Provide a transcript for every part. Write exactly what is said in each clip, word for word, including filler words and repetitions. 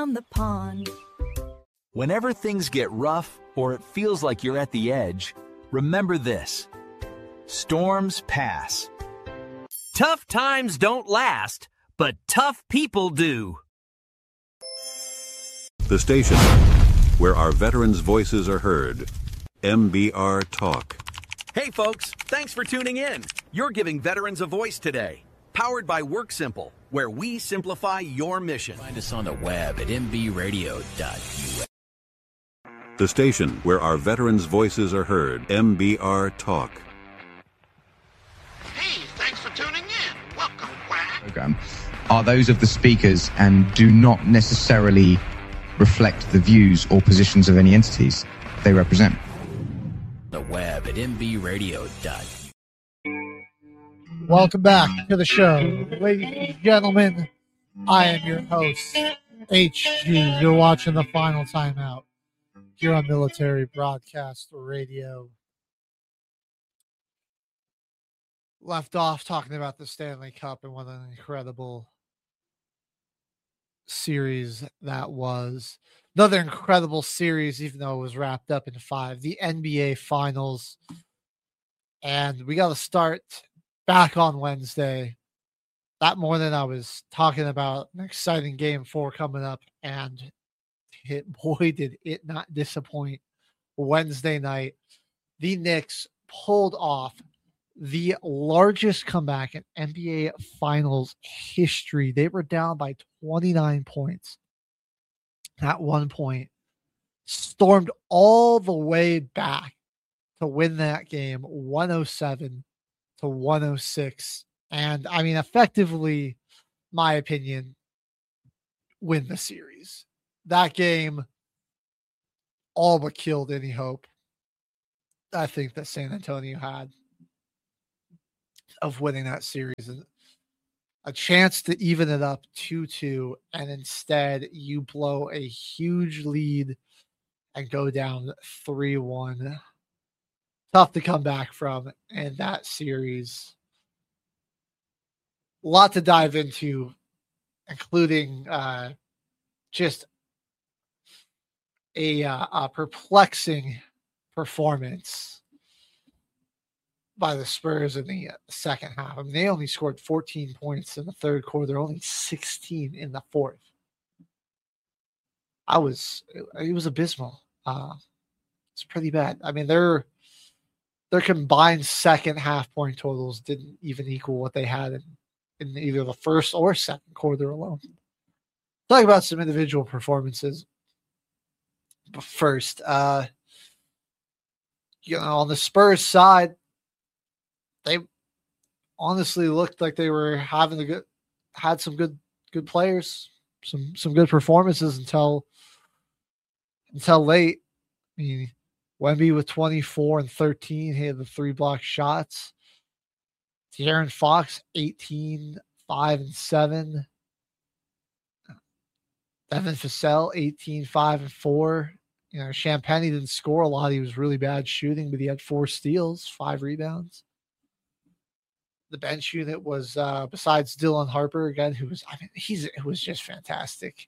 On the pond. Whenever things get rough or it feels like you're at the edge, remember this: storms pass. Tough times don't last, but tough people do. The station where our veterans' voices are heard. M B R Talk. Hey folks, thanks for tuning in. You're giving veterans a voice today. Powered by WorkSimple, where we simplify your mission. Find us on the web at m b radio dot u s. The station where our veterans' voices are heard. M B R Talk. Hey, thanks for tuning in. Welcome, Quack. Program are those of the speakers and do not necessarily reflect the views or positions of any entities they represent. The web at m b radio dot u s. Welcome back to the show. Ladies and gentlemen, I am your host, H G. You're watching the Final Timeout here on Military Broadcast Radio. Left off talking about the Stanley Cup and what an incredible series that was. Another incredible series, even though it was wrapped up in five. The N B A Finals. And we got to start back on Wednesday. That morning I was talking about an exciting game four coming up, and it, boy, did it not disappoint. Wednesday night, the Knicks pulled off the largest comeback in N B A Finals history. They were down by twenty-nine points at one point, stormed all the way back to win that game one oh seven to one oh six. And I mean, effectively, my opinion, win the series. That game all but killed any hope I think that San Antonio had of winning that series. And a chance to even it up two two, and instead you blow a huge lead and go down three one. Tough to come back from in that series. A lot to dive into, including uh, just a, uh, a perplexing performance by the Spurs in the second half. I mean, they only scored fourteen points in the third quarter, only sixteen in the fourth. I was, it was abysmal. Uh, it's pretty bad. I mean, their their combined second half point totals didn't even equal what they had in, in either the first or second quarter alone. Talk about some individual performances. But first, uh, you know, on the Spurs side, they honestly looked like they were having a good, had some good, good players, some some good performances until until late. I mean, Wemby with twenty-four and thirteen, he had the three block shots. De'Aaron Fox, eighteen, five and seven. Devin Vassell, eighteen, five and four. You know, Champagny didn't score a lot. He was really bad shooting, but he had four steals, five rebounds. The bench unit was, uh, besides Dylan Harper again, who was, I mean, he's, it was just fantastic.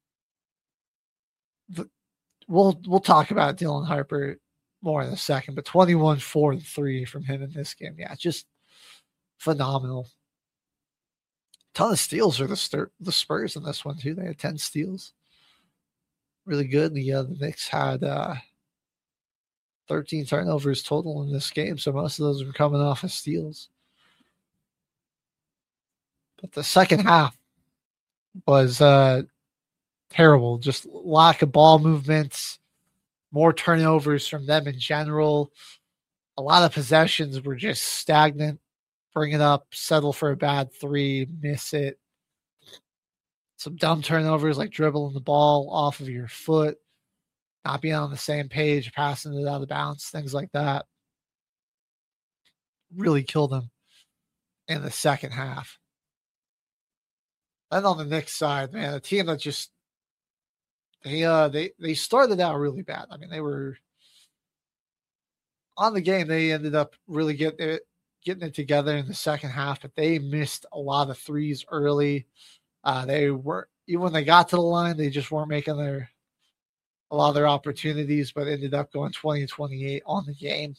The, we'll, we'll talk about Dylan Harper more in a second, but twenty-one, four and three from him in this game. Yeah, just phenomenal. Ton of steals for the, Stir- the Spurs in this one too. They had ten steals. Really good. The, uh, the Knicks had uh, thirteen turnovers total in this game, so most of those were coming off of steals. But the second half was uh, terrible. Just lack of ball movements, more turnovers from them in general. A lot of possessions were just stagnant. Bring it up, settle for a bad three, miss it. Some dumb turnovers like dribbling the ball off of your foot, not being on the same page, passing it out of bounds, things like that. Really killed them in the second half. Then on the Knicks side, man, a team that just they uh they they started out really bad. I mean, they were on the game. They ended up really getting it getting it together in the second half, but they missed a lot of threes early. Uh, they were even when they got to the line, they just weren't making their a lot of their opportunities, but ended up going twenty twenty-eight on the game.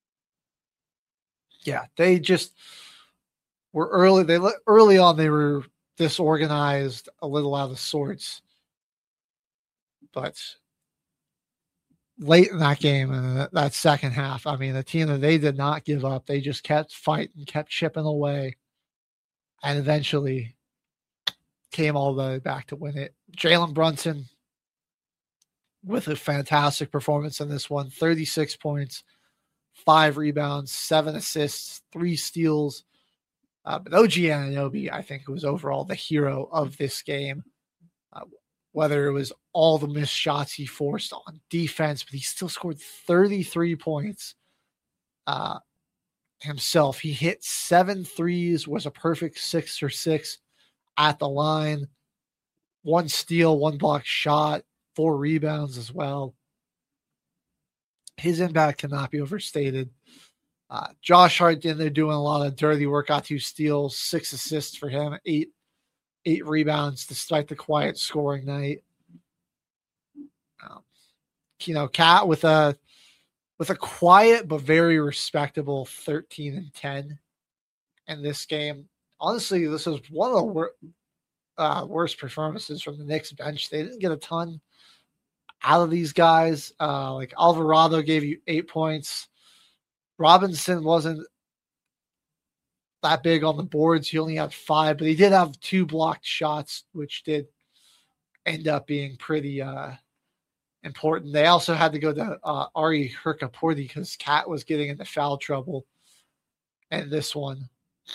Yeah, they just were early. They early on they were disorganized, a little out of sorts, but late in that game and that second half, I mean, the team that they did not give up. They just kept fighting, kept chipping away, and eventually came all the way back to win it. Jalen Brunson with a fantastic performance in this one, thirty-six points, five rebounds, seven assists, three steals. Uh, but O G Anunoby, I think, was overall the hero of this game. Uh, whether it was all the missed shots he forced on defense, but he still scored thirty-three points uh, himself. He hit seven threes, was a perfect six or six at the line. One steal, one block shot, four rebounds as well. His impact cannot be overstated. Uh, Josh Hart in there doing a lot of dirty work, got two steals, six assists for him, eight eight rebounds despite the quiet scoring night. Um, you know, Cat with a with a quiet but very respectable thirteen and ten in this game. Honestly, this was one of the wor- uh, worst performances from the Knicks bench. They didn't get a ton out of these guys. Uh, like Alvarado gave you eight points. Robinson wasn't that big on the boards. He only had five, but he did have two blocked shots, which did end up being pretty uh, important. They also had to go to uh, Ari Hurkaporti because Cat was getting into foul trouble in this one.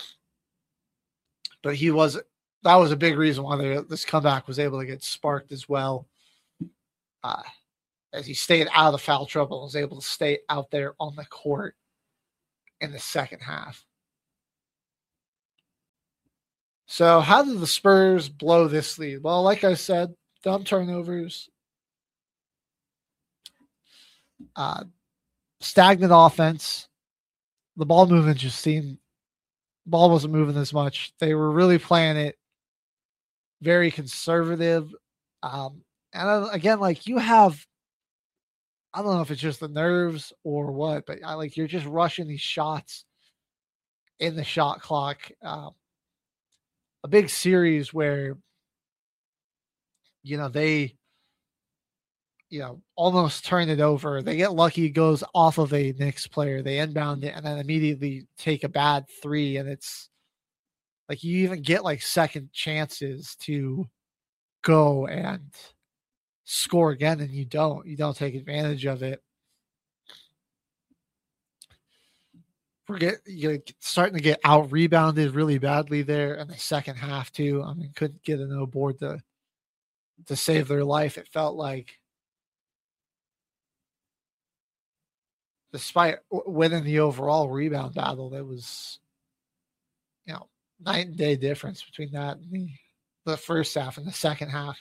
But he was that was a big reason why they, this comeback was able to get sparked as well. Uh, as he stayed out of foul trouble and was able to stay out there on the court in the second half. So how did the Spurs blow this lead? Well, like I said, dumb turnovers, uh, stagnant offense. The ball movement just seemed, ball wasn't moving as much. They were really playing it very conservative. Um, and again, like you have, I don't know if it's just the nerves or what, but I like you're just rushing these shots in the shot clock. Um, a big series where, you know, they, you know, almost turn it over. They get lucky, it goes off of a Knicks player. They inbound it and then immediately take a bad three. And it's like you even get like second chances to go and score again, and you don't. You don't take advantage of it. We're get, you're starting to get out rebounded really badly there in the second half too. I mean, couldn't get a no board to to save their life. It felt like, despite winning the overall rebound battle, there was, you know, night and day difference between that and the, the first half and the second half.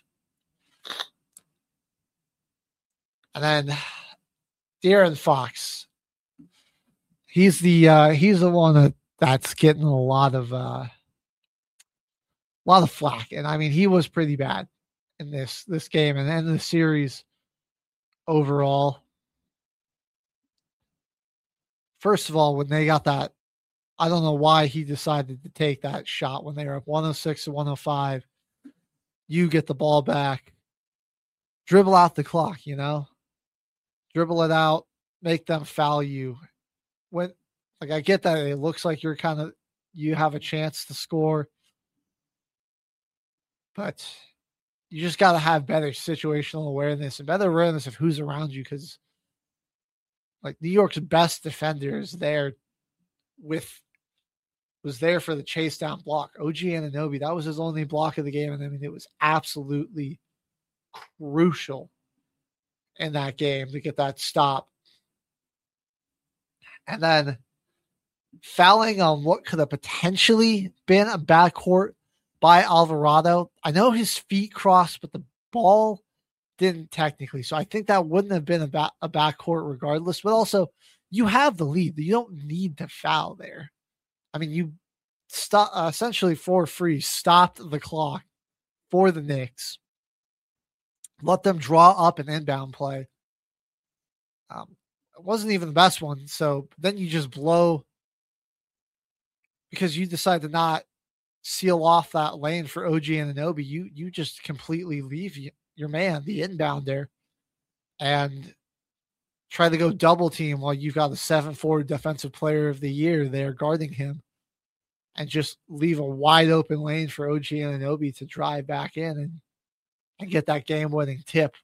And then De'Aaron Fox, he's the uh, he's the one that, that's getting a lot of uh, a lot of flack, and I mean he was pretty bad in this this game and then the series overall. First of all, when they got that, I don't know why he decided to take that shot when they were up one oh six to one oh five. You get the ball back, dribble out the clock, you know. Dribble it out, make them foul you. When, like, I get that it looks like you're kind of, you have a chance to score, but you just got to have better situational awareness and better awareness of who's around you. Because, like, New York's best defender is there with, was there for the chase down block. O G Anunoby, that was his only block of the game. And I mean, it was absolutely crucial in that game to get that stop. And then fouling on what could have potentially been a backcourt by Alvarado. I know his feet crossed, but the ball didn't technically. So I think that wouldn't have been a, back, a backcourt regardless. But also, you have the lead. You don't need to foul there. I mean, you stop uh, essentially for free stopped the clock for the Knicks. Let them draw up an inbound play. Um, it wasn't even the best one. So then you just blow because you decide to not seal off that lane for O G Anunoby. You you just completely leave your man, the inbounder, and try to go double team while you've got a seven four defensive player of the year there guarding him, and just leave a wide open lane for O G Anunoby to drive back in and, and get that game winning tip.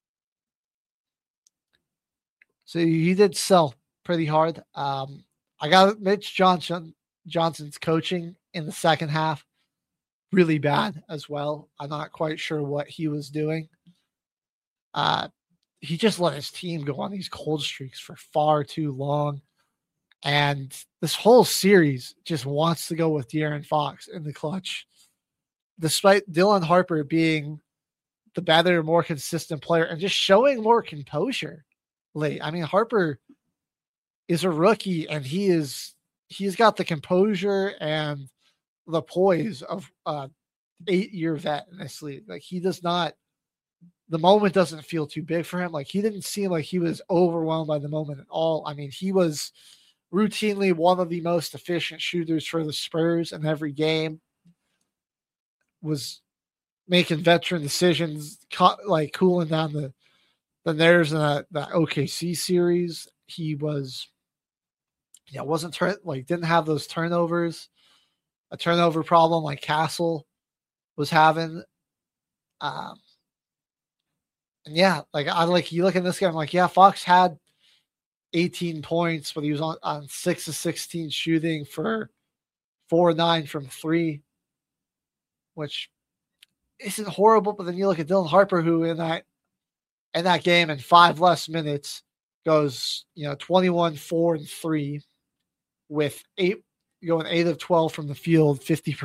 So he did sell pretty hard. Um, I got Mitch Johnson Johnson's coaching in the second half really bad as well. I'm not quite sure what he was doing. Uh, he just let his team go on these cold streaks for far too long. And this whole series just wants to go with De'Aaron Fox in the clutch. Despite Dylan Harper being the better, more consistent player and just showing more composure late. I mean, Harper is a rookie and he is he's got the composure and the poise of a eight-year vet in this league. Like, he does not, the moment doesn't feel too big for him. Like, he didn't seem like he was overwhelmed by the moment at all. I mean, he was routinely one of the most efficient shooters for the Spurs in every game, was making veteran decisions, like cooling down the, the nerves in that, that O K C series. He was, yeah, wasn't turn like didn't have those turnovers, a turnover problem like Castle was having. Um, and yeah, like I like you look at this guy, I'm like, yeah, Fox had eighteen points, but he was on, on six of sixteen shooting for four or nine from three, which isn't horrible. But then you look at Dylan Harper, who in that in that game in five less minutes goes, you know, twenty-one, four, and three with eight going eight of twelve from the field, fifty percent.